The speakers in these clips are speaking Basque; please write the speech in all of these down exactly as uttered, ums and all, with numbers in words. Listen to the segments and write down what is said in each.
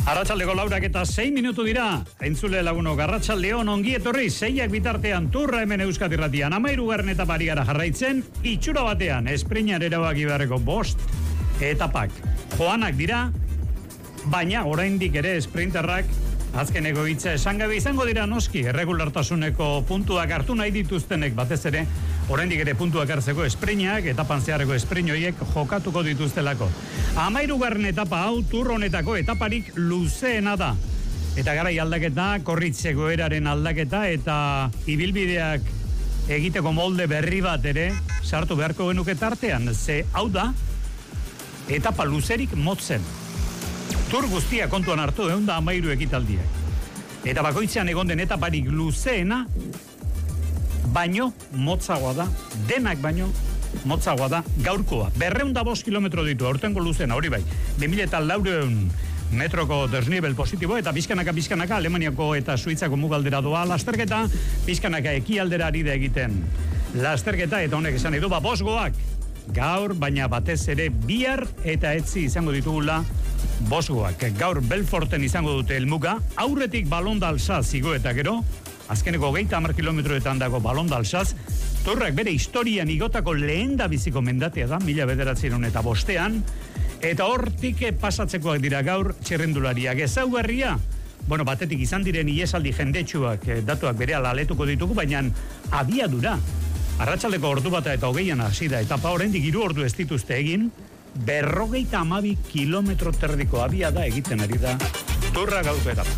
Arratsaldeko laurak eta sei minutu dira. Entzule laguno, arratsaldeon ongi etorri, seiak bitartean turra hemen Euskadi Irratian. Hamahirugarren etapari gara jarraitzen, itxura batean, esprinar erabaki beharreko bost etapak. Joanak dira, baina oraindik ere sprinterrak azkeneko hitza esan gabe izango dira noski, erregulartasuneko puntuak hartu nahi dituztenek batez ere, oraindik ere puntuak hartzeko esprinak, etapan zeharreko esprinoiek jokatuko dituztelako. Hamahirugarren etapa hau tur honetako etaparik luzeena da. Eta garai aldaketa, korritzeko eraren aldaketa eta ibilbideak egiteko molde berri bat ere sartu beharko genuke tartean. Ze hau da, etapa luzerik motzen. Tur guztia kontuan hartu egun da hamairu ekitaldiak. Eta bakoitzean egon den etaparik luzeena, baino motzagoa da, denak baino motzagoa da gaurkoa. Berreun da bost kilometro ditu, aurtengo luzeena, hori bai. Bimile eta laureun metroko desnivel positibo, eta bizkanaka bizkanaka Alemaniako eta Suitzako mugaldera doa lasterketa, bizkanaka ekialdera ari da egiten lasterketa, eta honek esan edo, ba, bosgoak gaur, baina batez ere bihar eta etzi izango ditugula bosgoak. Gaur Belforten izango dute helmuga, aurretik balondalsaz zigo eta gero, azkeneko hogeita hamar kilometroetan dago balondalsaz, turrak bere historian igotako lehen da biziko mendatea da, mila bederatziron eta bostean, eta hortik pasatzekoak dira gaur txirrindulariak. Ezaugarria, bueno, batetik izan diren iesaldi jendetsuak datuak bere aletuko ditugu, baina abiadura. Arratsaldeko ordu bata eta hogeian hasi da etapa, oraindik hiru ordu ez dituzte egin, berrogeita hamabi kilometro terdiko abiada egiten ari da turra gaurko etapa.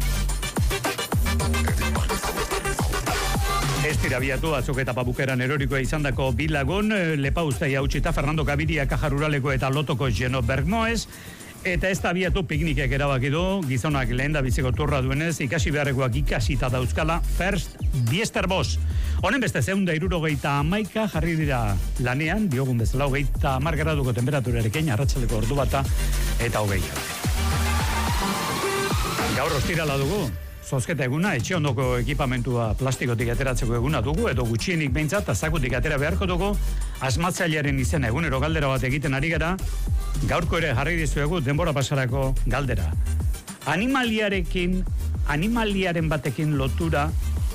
Ez dira biatu, atzok etapa bukeran erorikoa izandako bilagun, Lepa Uztai hautsita, Fernando Gaviria Kajaruraleko eta Lotoko Geno Bergmoez, eta ez da biatu piknikek erabaki du, gizonak lehen da biziko turra duenez, ikasi beharrekoak ikasita dauzkala, First Biesterbos. Honen beste zeunda irurogeita amaika jarri dira lanean, diogun bezala hogeita hamar graduko temperaturarekin, arratsaldeko ordu bata eta hogeia. Gaur ostirala dugu, zozketa eguna, etxe ondoko ekipamentua plastikotik ateratzeko eguna dugu, edo gutxienik behintzat, azakutik atera beharko dugu, asmatzailearen izena egunero galdera bat egiten ari gara, gaurko ere jarri dizuegu denbora pasarako galdera. Animaliarekin, animaliaren batekin lotura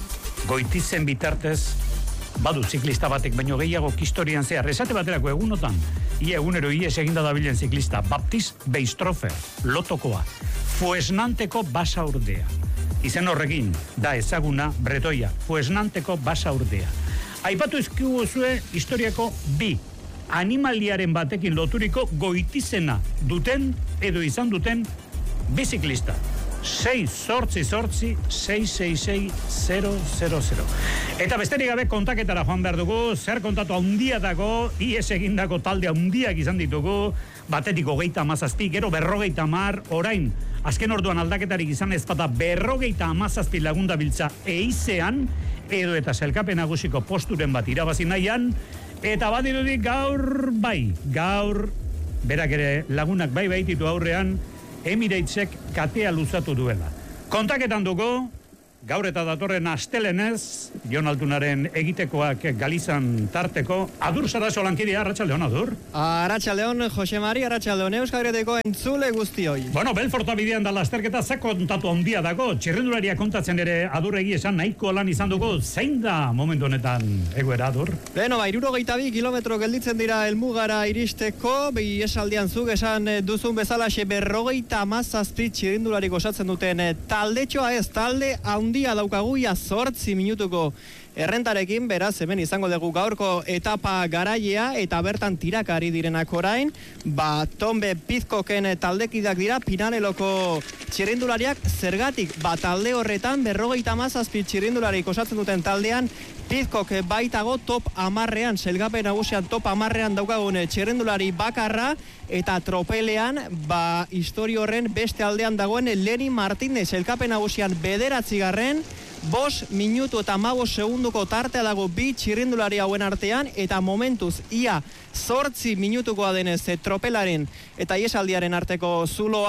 goitizen bitartez, badu ziklista batek baino gehiago historian zehar, esate baterako egunotan, ia egunero ies eginda dabilen ziklista, Baptist Beistrofer, Lotokoa, Fuesnanteko basaurdea. Izen horrekin, da ezaguna bretoia, Fuesnanteko basaurdea. Aipatu izkigu zue historiako bi, animaliaren batekin loturiko goitizena duten edo izan duten biziklista. sei zortzi zortzi sei sei sei zero zero zero. Eta besterik gabe kontaketara joan behar dugu, zer kontatu handia dago, ies egindako talde handiak izan ditugu, batetik hogeita hamazazpi, gero berrogeita hamar, orain, azken orduan aldaketarik izan ez bata berrogeita hamazazpi lagunda biltza eizean, edo eta sailkapen nagusiko posturen bat irabazi nahian, eta badirudik gaur bai, gaur, berak ere lagunak bai baititu aurrean, Emiratesek katea luzatu duela. Kontaketan dugu, gaur eta datorren astelenez, Jon Altunaren egitekoak Galizan tarteko, Adur Saraso lankidea, Arratsaldeon, Adur. Arratsaldeon, Jose Mari, Arratsaldeon, Euskadi Irratiko entzule guztioi. Bueno, Belforta bidean da lasterketa, ze kontatu handia dago, txirrindularia kontatzen ere Adur egi esan nahiko lan izan dugu, zein da momentu honetan egoera, Adur? Beno, ba, hirurogeita bi kilometro gelditzen dira helmugara iristeko, bi esaldian zuk esan duzun bezalaxe berrogeita hamazazpi txirrindularik osatzen duten taldetxoa ez, talde handia daukaguia zortzi minutuko errentarekin, beraz, hemen izango dugu gaurko etapa garaia eta bertan tirakari direnak orain, ba, Tombe Pizkoken taldekidak dira, Pinareloko txirrindulariak, zergatik, ba, talde horretan, berrogeita hamazazpi txirrindularik osatzen duten taldean, Pizkok baitago top amarrean, selgapen nagusian top amarrean daukagun txirrindulari bakarra, eta tropelean, ba, histori horren beste aldean dagoen Leni Martinez, selgapen nagusian bederatzigarren, Bos minutu eta hamabost segunduko tartea dago bi txirrindulari hauen artean, eta momentuz ia zortzi minutukoa denez tropelaren eta iesaldiaren arteko zuloa,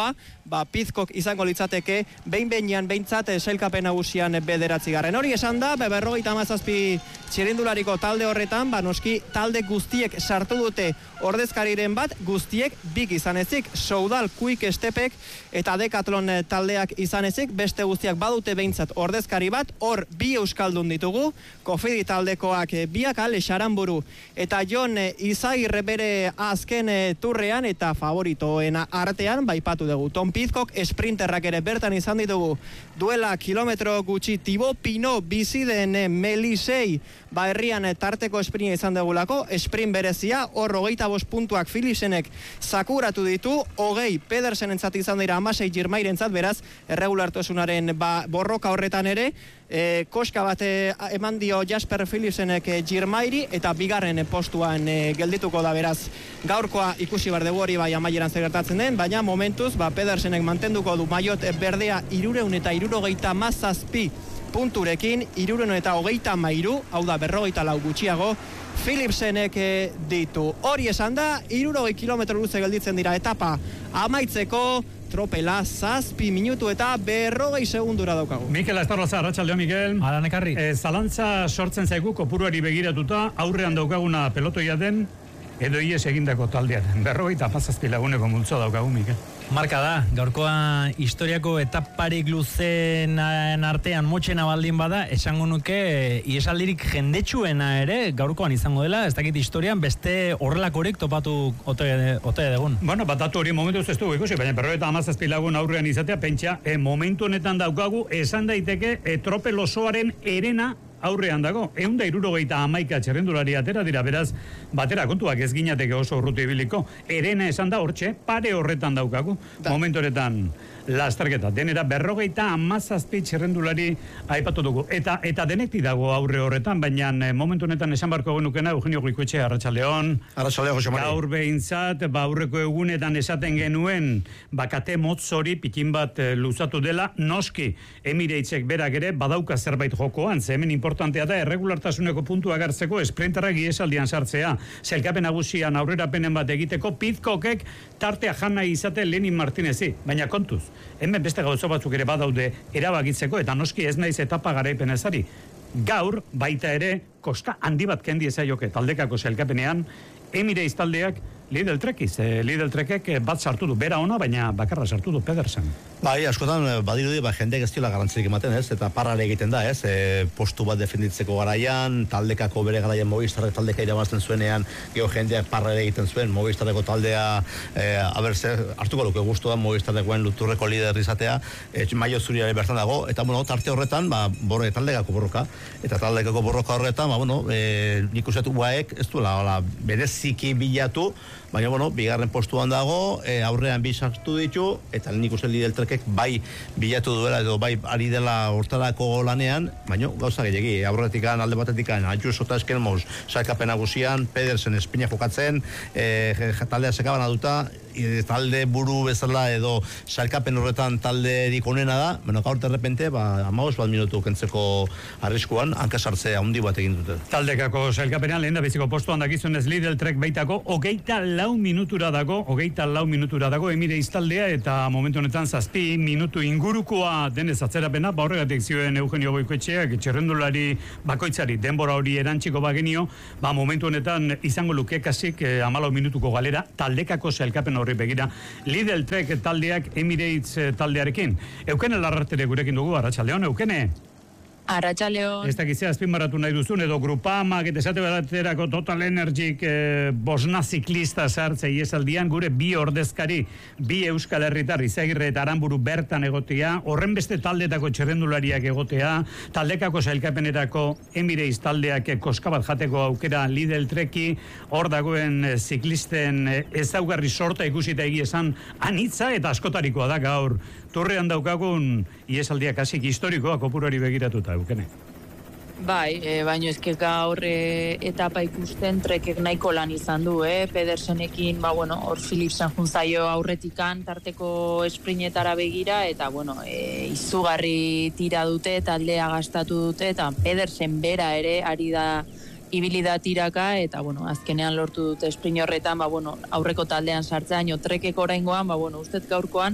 ba, Pizkok izango litzateke, behin-behinean behintzat sailkapen nagusian bederatzi garren. Hori esan da, berrogeita hamazazpi txirindulariko talde horretan, ba, noski talde guztiek sartu dute ordezkariren bat, guztiek bik izan ezik, Soudal, Quick Stepek eta Decathlon taldeak izan ezik, beste guztiak badute behintzat ordezkari bat, hor bi euskaldun ditugu, Kofidi taldekoak biak Ale Xaranburu eta Jon Izagirre bere azken turrean eta favoritoen artean baipatu dugu. Tom Pizkok sprinterrak ere bertan izan ditugu, duela kilometro gutxi Thibaut Pinot bizi den Melisei, ba herrian tarteko esprinta izan dugulako, sprint berezia, hor hogeita bost puntuak Philipsenek sakuratu ditu, hogei Pedersenentzat izan dira hamasei Girmairentzat, beraz, erregulartasunaren ba, borroka horretan ere, e, koska bat e, eman dio Jasper Philipsenek e, Girmairi, eta bigarren postuan e, geldituko da, beraz, gaurkoa ikusi behar dugu hori bai amaieran zer gertatzen den, baina momentuz, ba, Pedersenek mantenduko du maiot berdea irureun eta irurogeita mazazpi punturekin, irureun eta hogeita mairu, hau da berrogeita lau gutxiago, Philipsenek ditu. Hori esan da, irurogei kilometro luze gelditzen dira etapa amaitzeko, tropela zazpi minutu eta berrogei segundura daukagu. Mikel Estarroza, arratsaldeo Mikel. Alan ekarri. E, zalantza sortzen zaigu kopuruari begiratuta, aurrean daukaguna pelotoia den, edo ies egindako taldearen. Berrogeita hamazazpi laguneko multzo daukagu, Mikel. Marka da, gaurkoa historiako etaparik luzeen artean motxena baldin bada, esango nuke iesaldirik jendetsuena ere gaurkoan izango dela, ez dakit historian beste horrelakorek topatu ote, ote dugun. Bueno, bat datu hori momentuz ez dugu ikusi, baina berrogeita hamazazpi lagun aurrean izatea, pentsa, e, momentu honetan daukagu, esan daiteke e, tropel osoaren erena aurrean dago, ehun eta hirurogeita hamaika txerrendulari atera dira, beraz, batera kontuak ez ginateke oso urruti ibiliko. Erena esan da hortxe, pare horretan daukagu, da. Momentu horretan lasterketa. Denera berrogeita hamazazpi txerrendulari aipatu dugu. Eta eta denekti dago aurre horretan, baina momentu honetan esan barko genukena, Eugenio Goikoetxea, arratsaldeon. Arratsaldeon, Jose Mari. Gaur behintzat, ba aurreko egunetan esaten genuen, bakate motz hori pikin bat luzatu dela, noski, Emiratesek berak ere badauka zerbait jokoan, ze hemen importantea da erregulartasuneko puntua gartzeko esprinterrak iesaldian sartzea. Sailkapen nagusian aurrerapenen bat egiteko Pizkokek tartea jana izate Lenin Martinezi, baina kontuz. Hemen beste gauza batzuk ere badaude erabakitzeko eta noski ez naiz etapa garaipen ezari. Gaur baita ere kosta handi bat kendi ezaioke taldekako sailkapenean Emirates taldeak Lidl Trekiz, eh, Lidl Trekek bat sartu du, bera ona, baina bakarra sartu du Pedersen. Bai, askotan badirudi ba jendeak ez diola garrantzirik ematen, ez? Eta parrare egiten da, ez? E, postu bat defenditzeko garaian, taldekako bere garaian Movistarrek taldeka irabazten zuenean, geho jendeak parrare egiten zuen, Movistarreko taldea e, aber zer hartuko luke gustua Movistarrekoen luturreko lider izatea, e, maio zuriare bertan dago, eta bueno, tarte horretan, ba borre taldekako borroka, eta taldekako borroka horretan, ba bueno, e, nik uste dut uaek ez duela hola bereziki bilatu, baina, bueno, bigarren postuan dago, e, aurrean bi sartu ditu, eta nik uste Lidl Trekek bai bilatu duela, edo bai ari dela hortarako lanean, baina gauza gehiagi, aurretikan, alde batetikan, Ayuso eta Eskelmoz, sailkapen nagusian, Pedersen espina jokatzen, e, taldea sekaban aduta, e, talde buru bezala edo sailkapen horretan talderik onena da, bueno, gaur terrepente, ba, amagoz bat minutu kentzeko arriskuan, hanka sartzea handi bat egin dute. Taldekako sailkapenean lehen da biziko postuan dakizunez Lidl Trek baitako, hogeita lau minutura dago, hogeita lau minutura dago Emirates taldea, eta momentu honetan zazpi minutu ingurukoa denez atzerapena, ba horregatik zioen Eugenio Goikoetxeak, txerrendulari bakoitzari denbora hori erantziko bagenio, ba momentu honetan izango luke kasik eh, amalau minutuko galera, taldekako sailkapen horri begira, Lidl Trek taldeak Emirates taldearekin. Eukene Larratere gurekin dugu, arratsaldeon, Eukene. Arratsaldeon. Ez dakizea azpimarratu nahi duzun, edo Grupamak, eta esate beraterako Total Energik eh, bosna ziklista sartze iesaldian, gure bi ordezkari, bi Euskal Herritar, Izagirre eta Aranburu bertan egotea, horren beste taldetako txerrendulariak egotea, taldekako sailkapenerako Emirates taldeak koska bat jateko aukera Lidl Treki, hor dagoen eh, ziklisten eh, ezaugarri sorta ikusita egia esan anitza eta askotarikoa da gaur. Torrean daukagun iesaldiak hasik historikoa kopurari begiratuta, Eukene. Bai, e, baino ezke gaur e, etapa ikusten Trekek nahiko lan izan du, eh? Pedersenekin, ba, bueno, hor Philipsen junzaio aurretikan tarteko esprinetara begira, eta, bueno, e, izugarri tira dute, taldea gastatu dute, eta Pedersen bera ere ari da ibili da tiraka, eta, bueno, azkenean lortu dute esprin horretan, ba, bueno, aurreko taldean sartzean, jo Trekek oraingoan, ba, bueno, ustez gaurkoan,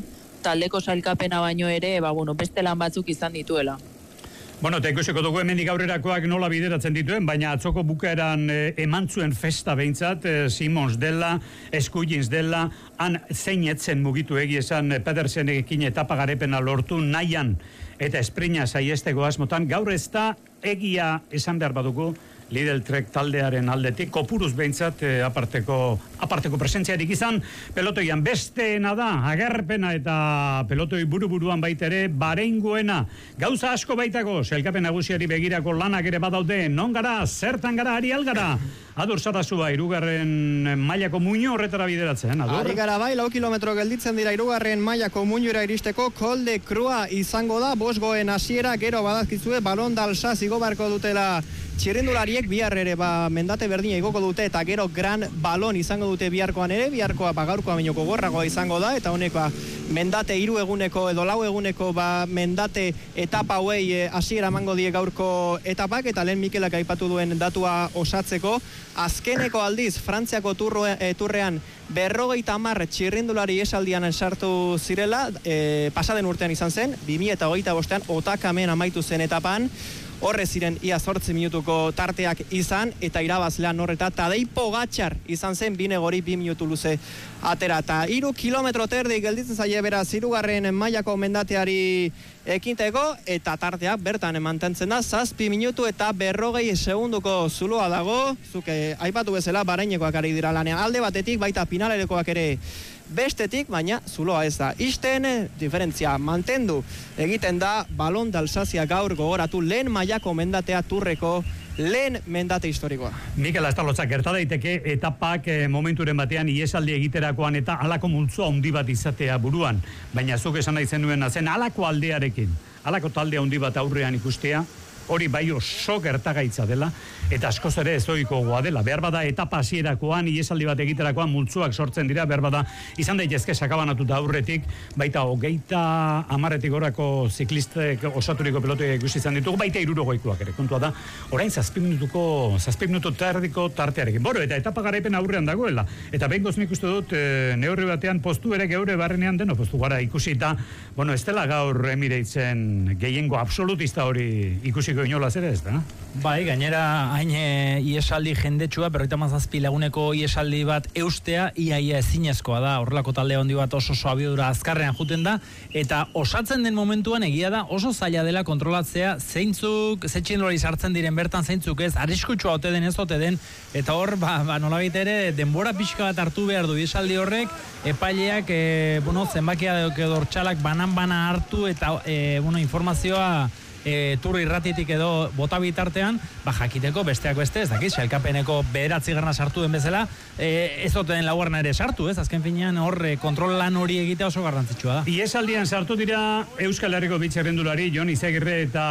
taldeko sailkapena baino ere, ba, bueno, beste lan batzuk izan dituela. Bueno, eta ikusiko dugu hemendik aurrerakoak nola bideratzen dituen, baina atzoko bukaeran e, eman zuen festa behintzat, e, Simons dela, Eskullins dela, han zein etzen mugitu egiesan Pedersenekin etapa garepena lortu nahian eta esprina saiesteko asmotan, gaur ez da egia esan behar badugu, Lidl Trek taldearen aldetik, kopuruz behintzat e, aparteko, aparteko presentziarik izan, pelotoian besteena da, agerpena eta pelotoi buru-buruan baita ere, Bahraingoena, gauza asko baitako, sailkapen nagusiari begirako lanak ere badaude, non gara, zertan gara, ari algara, Adur Sarazua, irugarren mailako muino horretara bideratzen, Adur? Ari gara bai, lau kilometro gelditzen dira irugarren mailako muinoera iristeko, Col de Crua izango da, bosgoen hasiera, gero badazkizue, balon dalsa zigo barko dutela txirrindulariek, bihar ere ba, mendate berdina igoko dute eta gero gran balon izango dute biharkoan ere, biharkoa ba, gaurkoa minoko gorragoa izango da, eta honekoa mendate hiru eguneko edo lau eguneko ba, mendate etapa hauei hasiera emango die gaurko etapak, eta lehen Mikelak aipatu duen datua osatzeko, azkeneko aldiz Frantziako turroe, e, turrean berrogeita hamar txirrindulari esaldian sartu zirela, e, pasaden urtean izan zen, bi mila hogeita bostean Otakamen amaitu zen etapan, horre ziren ia zortzi minutuko tarteak izan, eta irabazlean horreta Tadej Pogačar izan zen binegori bi minutu luze atera. Eta hiru kilometro terdi gelditzen zaie beraz hirugarren mailako mendateari ekinteko, eta tarteak bertan mantentzen da, zazpi minutu eta berrogei segunduko zuloa dago, zuke aipatu bezala Bahraineko ari dira lanean. Alde batetik baita Pinalerekoak ere bestetik, baina zuloa ez da isten, diferentzia mantendu egiten da, balon d'Alsazia gaur gogoratu lehen mailako mendatea turreko lehen mendate historikoa. Mikel Astarlotzak, gerta daiteke etapak e, momenturen batean iesaldi egiterakoan eta halako multzoa handi bat izatea buruan, baina zuk esan nahi zenuen zen halako aldearekin, halako talde handi bat aurrean ikustea, hori bai oso gertagaitza dela, eta askoz ere ez ohikoa dela. Behar bada etapa hasierakoan, iesaldi bat egiterakoan multzuak sortzen dira, behar bada izan daitezke sakabanatuta aurretik, baita hogeita hamarretik gorako ziklistek osaturiko pelotoia ikusi izan ditugu, baita hirurogeikoak ere. Kontua da, orain zazpi minutuko, zazpi minutu tardiko tartearekin. Boro, eta etapa garaipen aurrean dagoela. Eta behingoz nik uste dut, e, neurri batean postu ere geure barrenean deno postu gara ikusi eta, bueno, ez dela gaur Emiratesen gehiengo absolutista hori ikusi inolaz ere ez da? Bai, gainera hain e, iesaldi jendetsua, berrogeita hamazazpi laguneko iesaldi bat eustea, ia ia ezinezkoa da, horrelako talde handi bat oso oso abiadura azkarrean juten da, eta osatzen den momentuan egia da oso zaila dela kontrolatzea zeintzuk, zetxin hori sartzen diren bertan zeintzuk ez, arriskutsua ote den ez ote den, eta hor, ba, ba nolabait ere, denbora pixka bat hartu behar du iesaldi horrek, epaileak, e, bueno, zenbakia edo dortxalak banan-bana hartu, eta, e, bueno, informazioa E, turri irratitik edo bota bitartean, ba jakiteko besteak beste, ez dakit, sailkapeneko bederatzi garna sartu den bezala, e, ez ote den laugarna ere sartu, ez, azken finean hor e, kontrol lan hori egitea oso garrantzitsua da. Iesaldian sartu dira Euskal Herriko bitxerrendulari, Jon Izagirre eta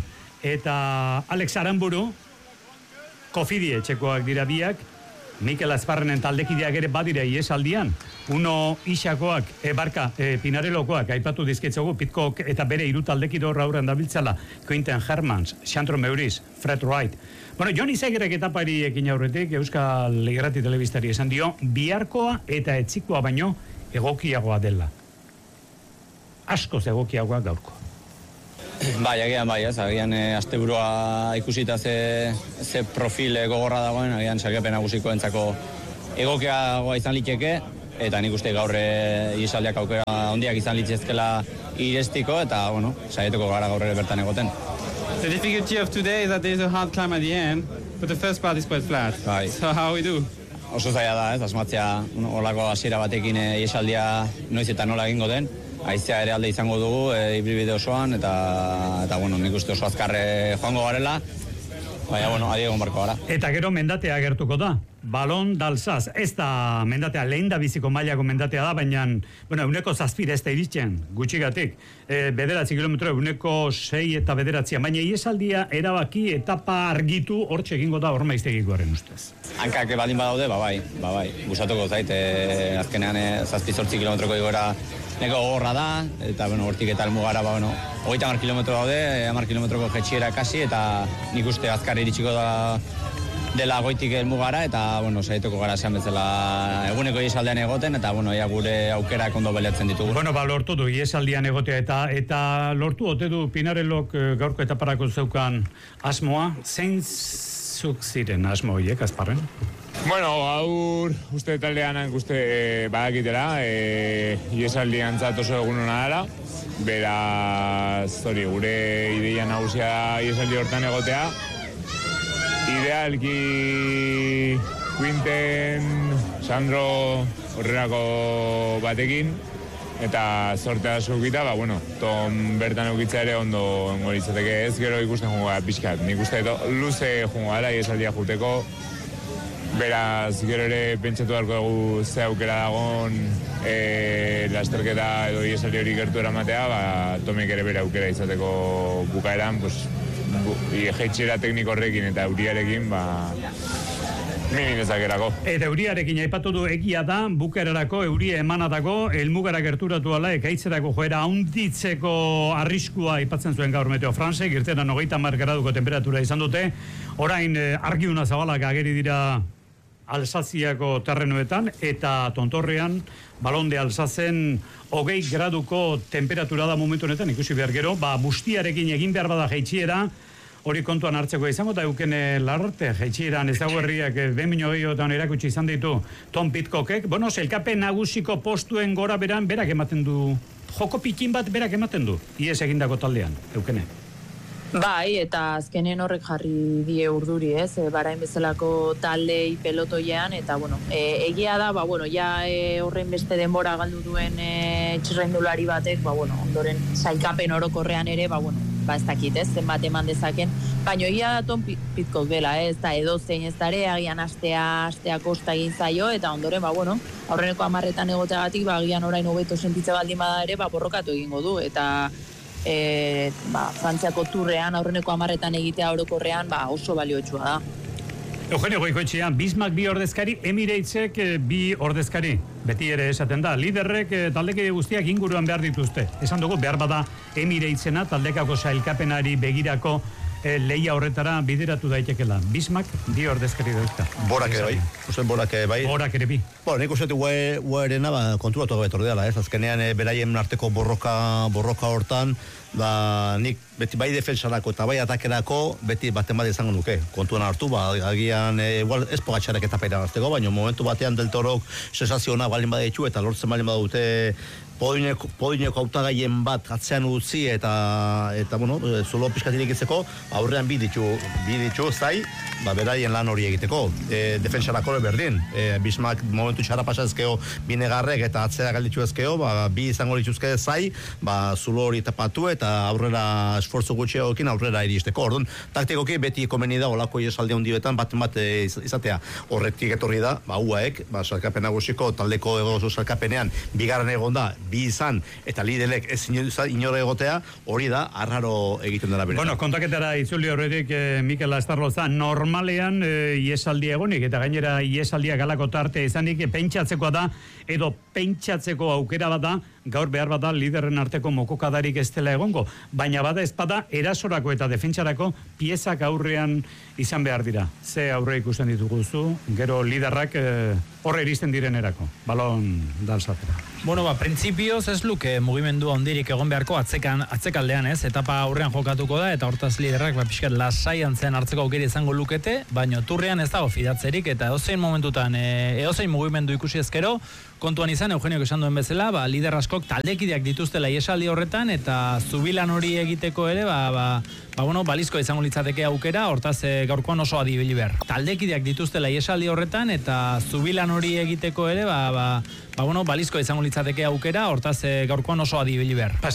eta Alex Aramburu, Kofidie etxekoak dira biak, Mikel Azparrenen taldekideak ere badira iesaldian, uno Ixakoak, e, barka, e, Pinarelokoak, aipatu dizketzogu, Pitcock eta bere hiru taldekide horra aurren dabiltzala, Quinten Hermans, Xantro Meuriz, Fred Wright. Bueno, Jon Izagirrek etapari ekin aurretik, Euskal Irrati Telebistari esan dio, biharkoa eta etzikoa baino egokiagoa dela. Askoz egokiagoa gaurko. Bai, agian bai, ez, agian e, asteburua ikusita ze, ze profil gogorra dagoen, agian sailkapen nagusiko entzako egokiagoa izan liteke, eta nik uste gaur isaldiak aukera handiak izan litzezkela irestiko, eta, bueno, saieteko gara gaur ere bertan egoten. The difficulty of today is that there is a hard climb at the end, but the first part is quite flat. Bai. So how we do? Oso zaila da, ez, asmatzea, holako hasiera batekin iesaldia noiz eta nola egingo den. Haizea ere alde izango dugu, e, ibilbide osoan, eta, eta bueno, nik uste oso azkarre joango garela, baina, bueno, adi egon barko gara. Eta gero mendatea gertuko da, Balon d'Alsaz, ez da mendatea, lehen da biziko mailako mendatea da, baina, bueno, euneko zazpira ez da iritzen, gutxigatik, e, bederatzi kilometro, euneko sei eta bederatzia, baina iesaldia erabaki etapa argitu hortxe egingo da hor maiztegikoaren ustez. Hankak baldin badaude, ba bai, ba bai, gustatuko zait, e, azkenean e, zazpi zortzi kilometroko igora neko gogorra da, eta, bueno, hortik eta elmugara, ba, bueno, hogeita hamar kilometro daude, hamar kilometroko jetxiera kasi, eta nik uste azkar iritsiko da dela goitik helmugara, eta, bueno, saituko gara esan bezala eguneko iesaldian egoten, eta, bueno, ja gure aukerak ondo beletzen ditugu. Bueno, ba, lortu du iesaldian egotea, eta eta lortu ote du Pinarelok gaurko etaparako zeukan asmoa, zein zuk ziren asmo horiek, Azparren? Bueno, gaur uste taldean uste e, badakitela, e, iesaldian zat oso egun hona dela, beraz, hori, gure ideia nagusia da iesaldi hortan egotea. Idealki Quinten, Sandro, horrelako batekin, eta sortea zukita, ba, bueno, ton bertan eukitza ere ondo ongo izateke ez, gero ikusten jungo gara pixkat. Nik uste luze jungo gara iesaldia juteko, beraz, gero ere pentsatu beharko dugu ze aukera dagoen e, lasterketa edo iesaldi hori gertu eramatea, ba, Tomek ere bere aukera izateko bukaeran, pues, bu, jeitxera tekniko horrekin eta euriarekin, ba, mini dezakerako. Eta euriarekin aipatu du egia da, bukerarako euria emanatako, helmugara gerturatu ala, ekaitzerako joera haunditzeko arriskua aipatzen zuen gaur Meteo France, irtenan hogeita hamar graduko temperatura izan dute, orain eh, argiuna zabalak ageri dira Alsaziako terrenoetan, eta tontorrean, balonde Alsazen, hogei graduko temperatura da momentu honetan, ikusi behar gero, ba, bustiarekin egin behar bada jaitxiera, hori kontuan hartzeko izango, eta eukene larrarte, jaitxieran ez dago herriak, benbino gehiotan erakutsi izan ditu Tom Pitcockek, bueno, zelkapen nagusiko postuen gora beran, berak ematen du, joko pikin bat berak ematen du, ies egindako taldean, eukene. Bai, eta azkenen horrek jarri die urduri, ez, e, barain bezalako taldei pelotoian, eta, bueno, e, egia da, ba, bueno, ja e, horren beste denbora galdu duen e, txirrendulari batek, ba, bueno, ondoren sailkapen orokorrean ere, ba, bueno, ba, ez dakit, ez, zenbat eman dezaken, baina egia da Tom Pitcock dela, ez, eta edo zein ez dare, agian astea, astea kosta egin zaio, eta ondoren, ba, bueno, aurreneko hamarretan egoteagatik, ba, agian orain hobeto sentitze baldin bada ere, ba, borrokatu egingo du, eta E, ba, Frantziako turrean, aurreneko hamarretan egitea orokorrean, ba, oso balioetsua da. Eugenio Goikoetxean, Bismarck bi ordezkari, Emiratesek bi ordezkari. Beti ere esaten da, liderrek taldeke guztiak inguruan behar dituzte. Esan dugu, behar bada Emiratesena taldekako sailkapenari begirako e, lehia horretara bideratu daitekela. Bismarck bi ordezkari dauzka. Borak ere bai. Usten borak ere bai. Borak ere bi. Bueno, nik uste uerena, ba, konturatu gabetor dela, ez? Azkenean, e, beraien arteko borroka, borroka hortan, ba, nik beti bai defensarako eta bai atakerako beti baten bat izango nuke. Kontuan hartu, ba, agian, e, igual, ez pogatxarek eta paira harteko, baina momentu batean Del Torok sensaziona balin baditxu eta lortzen balin badute Podineko, podineko hautagaien bat atzean utzi eta, eta bueno, zulo pixkatirik itzeko, aurrean bi ditu, bi ditu zai, ba, beraien lan hori egiteko. E, defensarako berdin. E, Bismarck momentu txara pasa ezkeo binegarrek eta atzera galditxu ezkeo, ba, bi izango dituzke zai, ba, zulo hori tapatu eta aurrera esfortzu gutxeokin aurrera iristeko. Orduan, taktikoki beti komeni da olako iesaldi handietan baten bat izatea. Horretik etorri da, ba, uaek, ba, salkapen nagusiko taldeko egozu salkapenean, bigarren egon da, bi izan, eta liderek ez inore egotea, hori da, arraro egiten dela beretan. Bueno, kontaketara itzuli horretik, eh, Mikel Astarloza, normalean eh, iesaldi egonik, eta gainera iesaldia galako tarte izanik, pentsatzekoa da, edo pentsatzeko aukera bat da, gaur behar bat da liderren arteko mokokadarik ez dela egongo, baina bada ez bada erasorako eta defentsarako piezak aurrean izan behar dira. Ze aurre ikusten dituguzu, gero liderrak eh, horre iristen direnerako, balon dalzatera. Bueno, ba, printzipioz ez luke mugimendu handirik egon beharko atzekan, atzekaldean, ez? Etapa aurrean jokatuko da, eta hortaz liderrak, ba, pixkat lasaian zen hartzeko aukera izango lukete, baina turrean ez dago fidatzerik, eta edozein momentutan, e, edozein mugimendu ikusi ezkero, kontuan izan, Eugenio esan duen bezala, ba, lider askok taldekideak dituztela iesaldi horretan, eta zubilan hori egiteko ere, ba, ba, ba bueno, balizko izango litzateke aukera, hortaz e, gaurkoan oso adibili behar. Taldekideak dituztela iesaldi horretan, eta zubilan hori egiteko ere, ba, ba, ba bueno, balizko izango litzateke aukera, hortaz e, gaurkoan oso adibili behar.